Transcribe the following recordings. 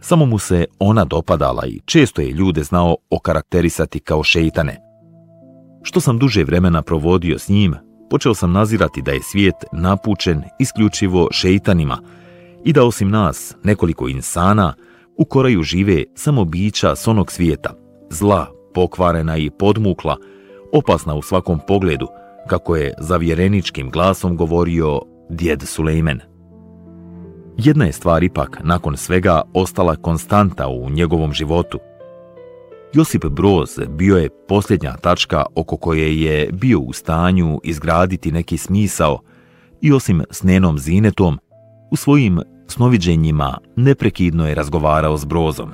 Samo mu se ona dopadala i često je ljude znao okarakterisati kao šeitane. Što sam duže vremena provodio s njim, počeo sam nazirati da je svijet napučen isključivo šeitanima i da osim nas, nekoliko insana, u koraju žive samo bića s onog svijeta, zla, pokvarena i podmukla, opasna u svakom pogledu, kako je zavjereničkim glasom govorio djed Sulejmen. Jedna je stvar ipak nakon svega ostala konstanta u njegovom životu. Josip Broz bio je posljednja tačka oko koje je bio u stanju izgraditi neki smisao i osim s nenom Zinetom, u svojim snoviđenjima neprekidno je razgovarao s Brozom.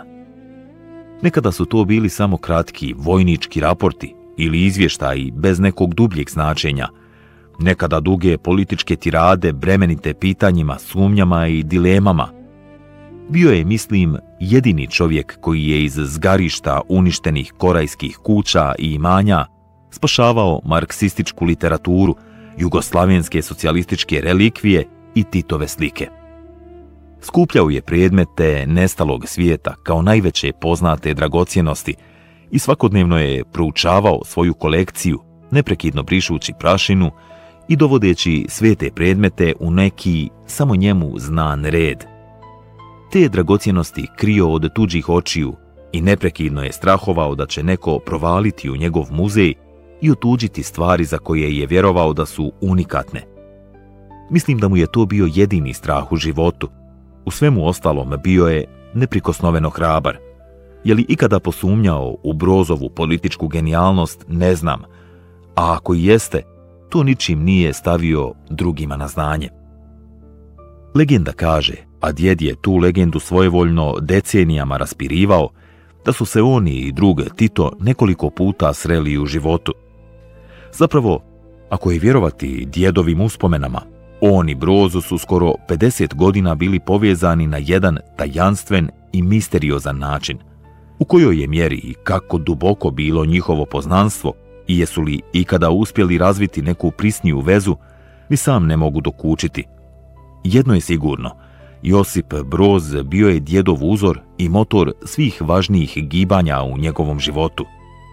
Nekada su to bili samo kratki vojnički raporti ili izvještaji bez nekog dubljeg značenja, nekada duge političke tirade bremenite pitanjima, sumnjama i dilemama. Bio je, mislim, jedini čovjek koji je iz zgarišta uništenih korajskih kuća i imanja spašavao marksističku literaturu, jugoslavenske socijalističke relikvije i Titove slike. Skupljao je predmete nestalog svijeta kao najveće poznate dragocjenosti i svakodnevno je proučavao svoju kolekciju, neprekidno brišući prašinu i dovodeći sve te predmete u neki samo njemu znan red. Te dragocjenosti krio od tuđih očiju i neprekidno je strahovao da će neko provaliti u njegov muzej i otuđiti stvari za koje je vjerovao da su unikatne. Mislim da mu je to bio jedini strah u životu. U svemu ostalom bio je neprikosnoveno hrabar. Je li ikada posumnjao u Brozovu političku genijalnost, ne znam, a ako i jeste, to ničim nije stavio drugima na znanje. Legenda kaže, a djed je tu legendu svojevoljno decenijama raspirivao, da su se oni i drug Tito nekoliko puta sreli u životu. Zapravo, ako je vjerovati djedovim uspomenama, on i Brozo su skoro 50 godina bili povezani na jedan tajanstven i misteriozan način. U kojoj je mjeri i kako duboko bilo njihovo poznanstvo i jesu li ikada uspjeli razviti neku prisniju vezu, ni sam ne mogu dokučiti. Jedno je sigurno, Josip Broz bio je djedov uzor i motor svih važnijih gibanja u njegovom životu.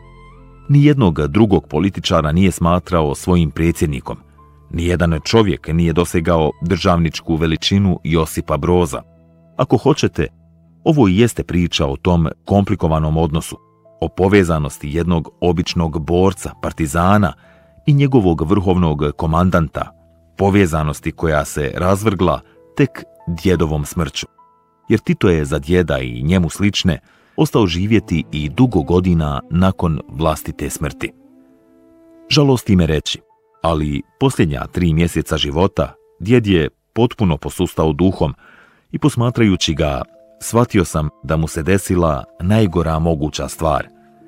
Nijednog drugog političara nije smatrao svojim predsjednikom. Nijedan čovjek nije dosegao državničku veličinu Josipa Broza. Ako hoćete, ovo i jeste priča o tom komplikovanom odnosu, o povezanosti jednog običnog borca, partizana i njegovog vrhovnog komandanta, povezanosti koja se razvrgla tek djedovom smrću. Jer Tito je za djeda i njemu slične ostao živjeti i dugo godina nakon vlastite smrti. Žalosti me reći, ali posljednja 3 mjeseca života djed je potpuno posustao duhom i posmatrajući ga, shvatio sam da mu se desila najgora moguća stvar.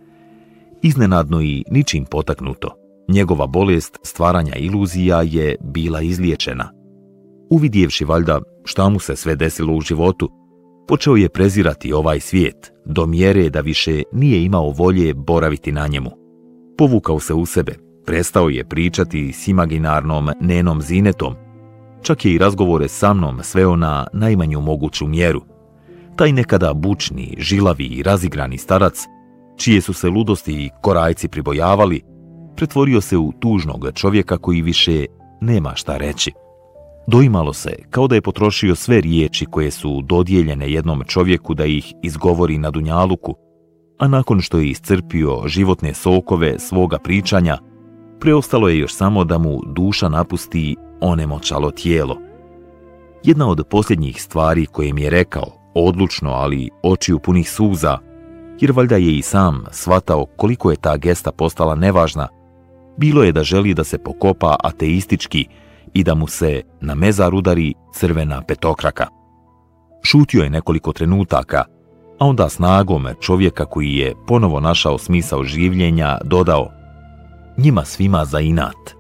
Iznenadno i ničim potaknuto, njegova bolest stvaranja iluzija je bila izliječena. Uvidjevši valjda šta mu se sve desilo u životu, počeo je prezirati ovaj svijet do mjere da više nije imao volje boraviti na njemu. Povukao se u sebe, prestao je pričati s imaginarnom nenom Zinetom, čak je i razgovore sa mnom sveo na najmanju moguću mjeru. Taj nekada bučni, žilavi i razigrani starac, čije su se ludosti i korajci pribojavali, pretvorio se u tužnog čovjeka koji više nema šta reći. Doimalo se kao da je potrošio sve riječi koje su dodijeljene jednom čovjeku da ih izgovori na dunjaluku, a nakon što je iscrpio životne sokove svoga pričanja, preostalo je još samo da mu duša napusti onemoćalo tijelo. Jedna od posljednjih stvari koje mi je rekao, odlučno, ali očiju punih suza, jer valjda je i sam shvatao koliko je ta gesta postala nevažna, bilo je da želi da se pokopa ateistički i da mu se na mezar udari crvena petokraka. Šutio je nekoliko trenutaka, a onda snagom čovjeka koji je ponovo našao smisao življenja dodao: njima svima za inat.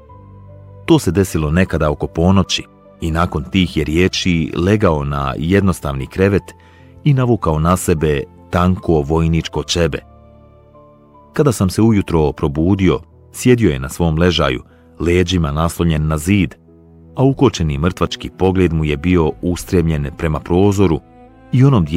To se desilo nekada oko ponoći i nakon tih je riječi legao na jednostavni krevet i navukao na sebe tanko vojničko čebe. Kada sam se ujutro probudio, sjedio je na svom ležaju, leđima naslonjen na zid, a ukočeni mrtvački pogled mu je bio ustremljen prema prozoru i onom